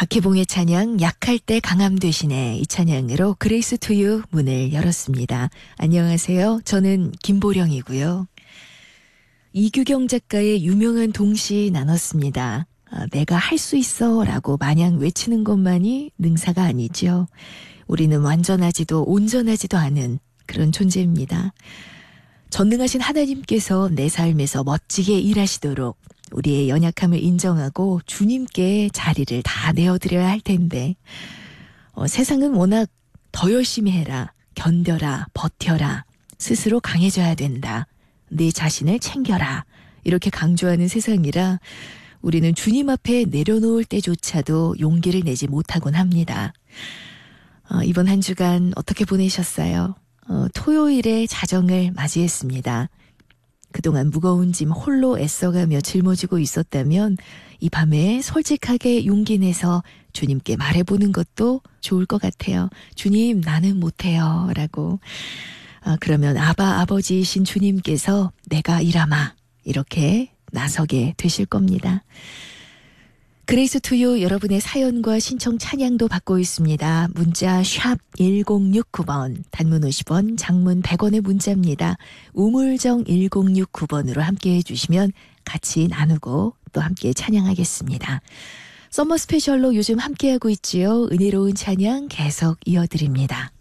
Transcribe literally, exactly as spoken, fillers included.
박혜봉의 찬양 약할 때 강함 되시네, 이 찬양으로 그레이스 투유 문을 열었습니다. 안녕하세요. 저는 김보령이고요. 이규경 작가의 유명한 동시 나눴습니다. 아, 내가 할 수 있어 라고 마냥 외치는 것만이 능사가 아니죠. 우리는 완전하지도 온전하지도 않은 그런 존재입니다. 전능하신 하나님께서 내 삶에서 멋지게 일하시도록 우리의 연약함을 인정하고 주님께 자리를 다 내어드려야 할 텐데 어, 세상은 워낙 더 열심히 해라, 견뎌라, 버텨라, 스스로 강해져야 된다, 내 자신을 챙겨라, 이렇게 강조하는 세상이라 우리는 주님 앞에 내려놓을 때조차도 용기를 내지 못하곤 합니다. 어, 이번 한 주간 어떻게 보내셨어요? 어, 토요일에 자정을 맞이했습니다. 그동안 무거운 짐 홀로 애써가며 짊어지고 있었다면 이 밤에 솔직하게 용기 내서 주님께 말해보는 것도 좋을 것 같아요. 주님, 나는 못해요 라고. 아, 그러면 아바 아버지이신 주님께서 내가 일하마 이렇게 나서게 되실 겁니다. 그레이스 투유 여러분의 사연과 신청 찬양도 받고 있습니다. 문자 샵 일공육구 번, 단문 오십 원, 장문 백 원의 문자입니다. 우물정 일공육구 번으로 함께해 주시면 같이 나누고 또 함께 찬양하겠습니다. 서머 스페셜로 요즘 함께하고 있지요. 은혜로운 찬양 계속 이어드립니다.